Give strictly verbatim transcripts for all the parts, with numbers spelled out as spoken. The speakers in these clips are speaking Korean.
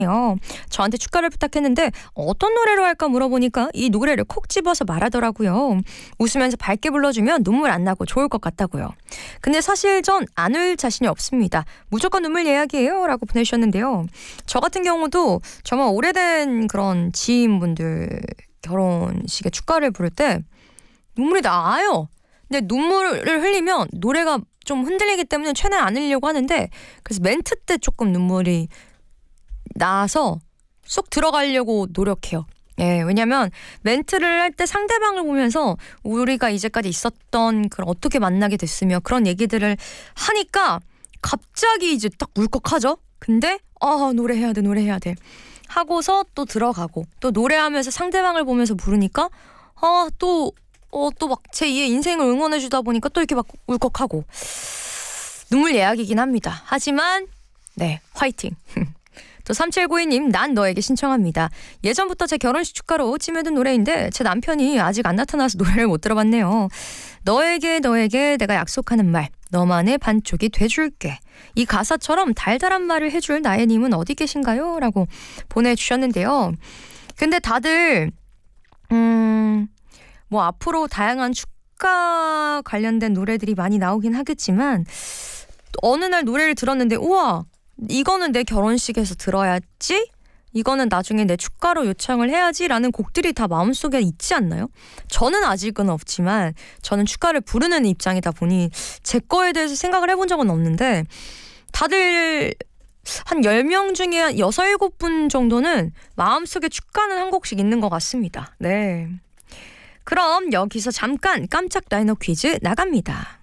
저한테 축가를 부탁했는데 어떤 노래로 할까 물어보니까 이 노래를 콕 집어서 말하더라고요. 웃으면서 밝게 불러주면 눈물 안 나고 좋을 것 같다고요. 근데 사실 전 안 울 자신이 없습니다. 무조건 눈물 예약이에요 라고 보내주셨는데요. 저 같은 경우도 정말 오래된 그런 지인분들 결혼식에 축가를 부를 때 눈물이 나요. 근데 눈물을 흘리면 노래가 좀 흔들리기 때문에 최대한 안 흘리려고 하는데, 그래서 멘트 때 조금 눈물이 나서 쏙 들어가려고 노력해요. 예, 왜냐면 멘트를 할 때 상대방을 보면서 우리가 이제까지 있었던 그런 어떻게 만나게 됐으며 그런 얘기들을 하니까 갑자기 이제 딱 울컥하죠. 근데 아 노래해야 돼 노래해야 돼 하고서 또 들어가고, 또 노래하면서 상대방을 보면서 부르니까 아 또 어 또 막 제이의 인생을 응원해 주다 보니까 또 이렇게 막 울컥하고 눈물 예약이긴 합니다. 하지만 네 화이팅. 또 삼칠구이 님 난 너에게 신청합니다. 예전부터 제 결혼식 축가로 찜해둔 노래인데 제 남편이 아직 안 나타나서 노래를 못 들어봤네요. 너에게 너에게 내가 약속하는 말, 너만의 반쪽이 돼줄게. 이 가사처럼 달달한 말을 해줄 나혜님은 어디 계신가요? 라고 보내주셨는데요. 근데 다들 음... 뭐 앞으로 다양한 축가 관련된 노래들이 많이 나오긴 하겠지만 어느 날 노래를 들었는데 우와 이거는 내 결혼식에서 들어야지, 이거는 나중에 내 축가로 요청을 해야지 라는 곡들이 다 마음속에 있지 않나요? 저는 아직은 없지만 저는 축가를 부르는 입장이다 보니 제 거에 대해서 생각을 해본 적은 없는데 다들 한 열 명 중에 여섯, 일곱 분 정도는 마음속에 축가는 한 곡씩 있는 것 같습니다. 네. 그럼 여기서 잠깐 깜짝 라이너 퀴즈 나갑니다.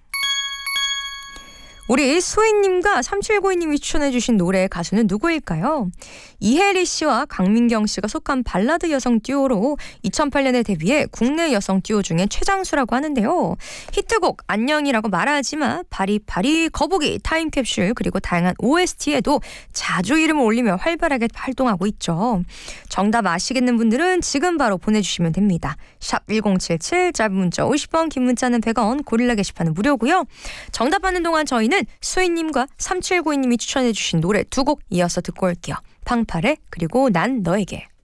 우리 소희님과 삼칠구이님이 추천해주신 노래의 가수는 누구일까요? 이혜리 씨와 강민경 씨가 속한 발라드 여성 듀오로 이천팔 년에 데뷔해 국내 여성 듀오 중에 최장수라고 하는데요. 히트곡 안녕이라고 말하지마, 바리바리, 거북이, 타임캡슐, 그리고 다양한 오에스티에도 자주 이름을 올리며 활발하게 활동하고 있죠. 정답 아시겠는 분들은 지금 바로 보내주시면 됩니다. 샵 일공칠칠, 짧은 문자 오십 원, 긴 문자는 백 원, 고릴라 게시판은 무료고요. 정답하는 동안 저희는 수희님과 삼칠구이님이 추천해주신 노래 두 곡 이어서 듣고 올게요. 팡팔의 그리고 난 너에게.